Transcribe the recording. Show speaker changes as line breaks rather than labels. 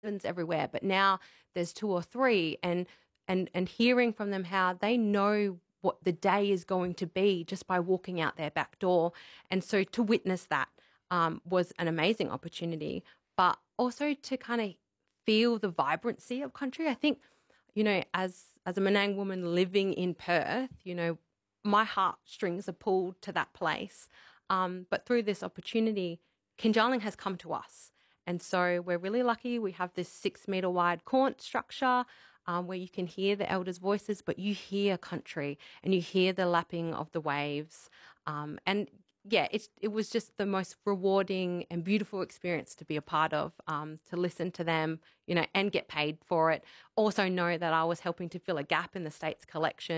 everywhere, but now there's two or three, and hearing from them how they know what the day is going to be just by walking out their back door. And so to witness that was an amazing opportunity, but also to kind of feel the vibrancy of country. I think, as a Menang woman living in Perth, my heartstrings are pulled to that place. But through this opportunity, Kinjarling has come to us. And so we're really lucky. We have this 6 metre wide corn structure where you can hear the elders' voices, but you hear country and you hear the lapping of the waves. And yeah, it was just the most rewarding and beautiful experience to be a part of, to listen to them, and get paid for it. Also know that I was helping to fill a gap in the state's collection.